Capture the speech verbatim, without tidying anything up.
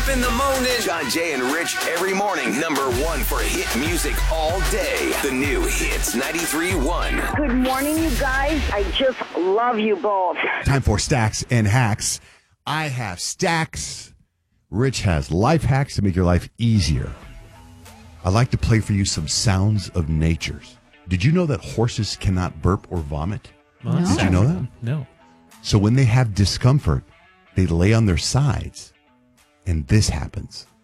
up in the morning. John, Jay, and Rich every morning. Number one for hit music all day. The new Hits ninety-three point one. Good morning, you guys. I just love you both. Time for Stacks and Hacks. I have stacks. Rich has life hacks to make your life easier. I'd like to play for you some sounds of nature. Did you know that horses cannot burp or vomit? Well, Did you know that? No. So when they have discomfort, they lay on their sides, and this happens.